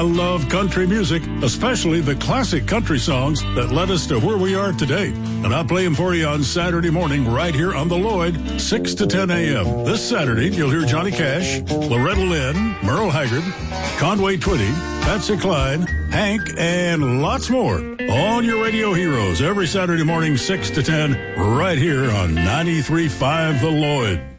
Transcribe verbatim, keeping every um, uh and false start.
love country music, especially the classic country songs that led us to where we are today. And I'll play them for you on Saturday morning right here on the Lloyd, six to ten a.m. This Saturday, you'll hear Johnny Cash, Loretta Lynn, Merle Haggard, Conway Twitty, Patsy Cline, Hank, and lots more on your radio heroes every Saturday morning, six to ten, right here on ninety-three point five The Lloyd.